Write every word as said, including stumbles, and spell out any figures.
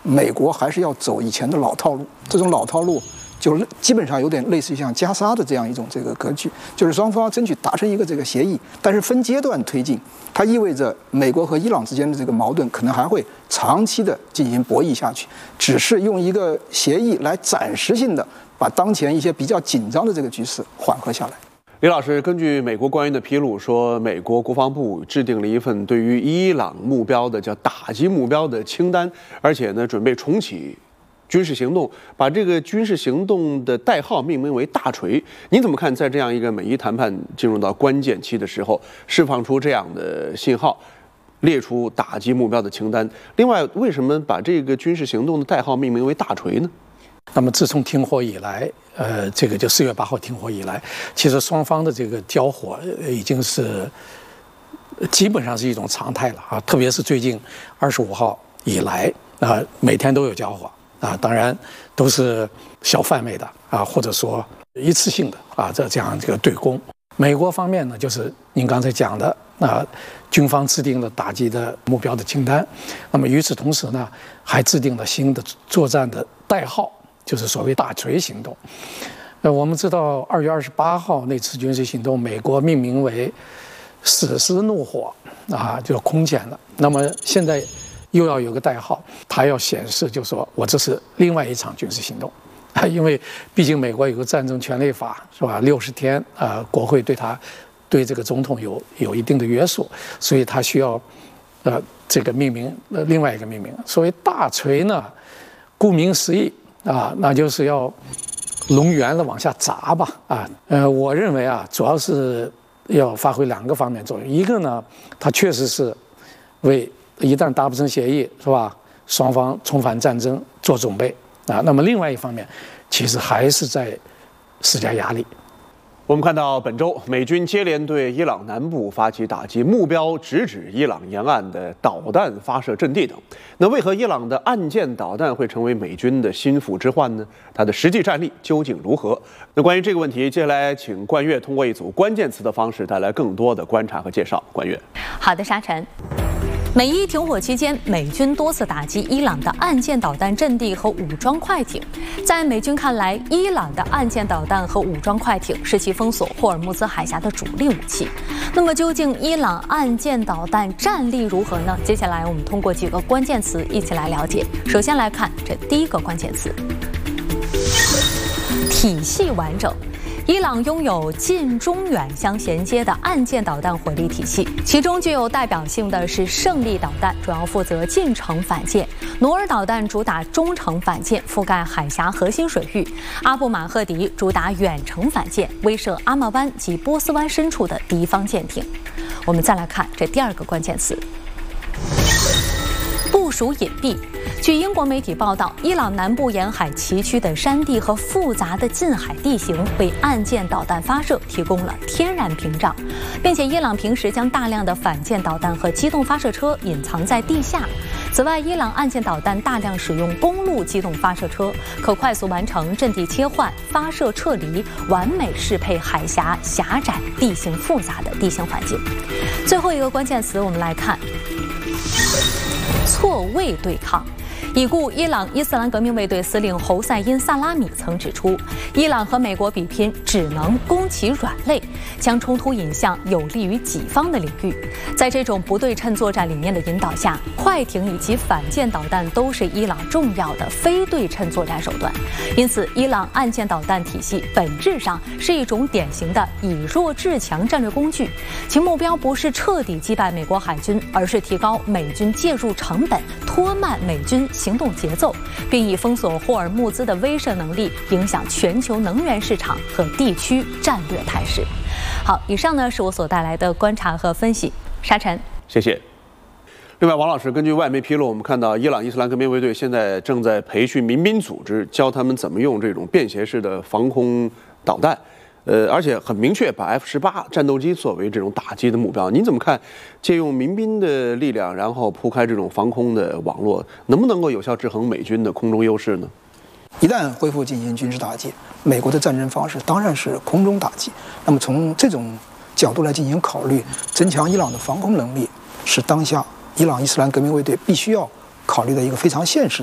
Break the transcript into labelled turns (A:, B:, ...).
A: 美国还是要走以前的老套路，这种老套路就基本上有点类似于像加沙的这样一种这个格局，就是双方争取达成一个这个协议，但是分阶段推进，它意味着美国和伊朗之间的这个矛盾可能还会长期的进行博弈下去，只是用一个协议来暂时性的把当前一些比较紧张的这个局势缓和下来。
B: 李老师，根据美国官员的披露说，美国国防部制定了一份对于伊朗目标的叫打击目标的清单，而且呢准备重启军事行动，把这个军事行动的代号命名为大锤。您怎么看，在这样一个美伊谈判进入到关键期的时候，释放出这样的信号，列出打击目标的清单？另外，为什么把这个军事行动的代号命名为大锤呢？
C: 那么自从停火以来，呃，这个就四月八号停火以来，其实双方的这个交火已经是基本上是一种常态了啊。特别是最近二十五号以来啊、呃，每天都有交火啊，当然都是小范围的啊，或者说一次性的啊，这这样这个对攻。美国方面呢，就是您刚才讲的啊，军方制定了打击的目标的清单，那么与此同时呢，还制定了新的作战的代号。就是所谓大锤行动，呃，我们知道二月二十八号那次军事行动，美国命名为“史诗怒火”，啊，就空前了。那么现在又要有个代号，它要显示，就说我这是另外一场军事行动，啊，因为毕竟美国有个战争权利法，是吧？六十天，呃，国会对他对这个总统有有一定的约束，所以他需要，呃，这个命名，呃，另外一个命名。所谓大锤呢，顾名思义。啊，那就是要泷圆了往下砸吧，啊，呃，我认为啊，主要是要发挥两个方面作用。一个呢，它确实是为一旦达不成协议，是吧？双方重返战争做准备啊。那么另外一方面，其实还是在施加压力。
B: 我们看到本周美军接连对伊朗南部发起打击，目标直指伊朗沿岸的导弹发射阵地等。那为何伊朗的岸舰导弹会成为美军的心腹之患呢？它的实际战力究竟如何？那关于这个问题，接下来请冠岳通过一组关键词的方式带来更多的观察和介绍。冠岳，
D: 好的，沙尘。美伊停火期间，美军多次打击伊朗的岸舰导弹阵地和武装快艇。在美军看来，伊朗的岸舰导弹和武装快艇是其封锁霍尔木兹海峡的主力武器。那么，究竟伊朗岸舰导弹战力如何呢？接下来我们通过几个关键词一起来了解。首先来看这第一个关键词：体系完整。伊朗拥有近中远相衔接的岸舰导弹火力体系，其中具有代表性的是胜利导弹，主要负责近程反舰；努尔导弹主打中程反舰，覆盖海峡核心水域；阿布马赫迪主打远程反舰，威慑阿曼湾及波斯湾深处的敌方舰艇。我们再来看这第二个关键词：部署隐蔽。据英国媒体报道，伊朗南部沿海崎岖的山地和复杂的近海地形为岸舰导弹发射提供了天然屏障，并且伊朗平时将大量的反舰导弹和机动发射车隐藏在地下。此外，伊朗岸舰导弹大量使用公路机动发射车，可快速完成阵地切换、发射撤离，完美适配海峡狭窄、地形复杂的地形环境。最后一个关键词，我们来看错位对抗。已故伊朗伊斯兰革命卫队司令侯赛因·萨拉米曾指出，伊朗和美国比拼只能攻其软肋，将冲突引向有利于己方的领域。在这种不对称作战理念的引导下，快艇以及反舰导弹都是伊朗重要的非对称作战手段。因此，伊朗岸舰导弹体系本质上是一种典型的以弱制强战略工具，其目标不是彻底击败美国海军，而是提高美军介入成本，拖慢美军行动节奏，并以封锁霍尔木兹的威慑能力影响全球能源市场和地区战略态势。好，以上呢是我所带来的观察和分析。沙尘，
B: 谢谢。另外，王老师，根据外媒披露，我们看到伊朗伊斯兰革命卫队现在正在培训民兵组织，教他们怎么用这种便携式的防空导弹。呃，而且很明确，把 F 十八战斗机作为这种打击的目标。您怎么看？借用民兵的力量，然后铺开这种防空的网络，能不能够有效制衡美军的空中优势呢？
A: 一旦恢复进行军事打击，美国的战争方式当然是空中打击。那么从这种角度来进行考虑，增强伊朗的防空能力是当下伊朗伊斯兰革命卫队必须要考虑的一个非常现实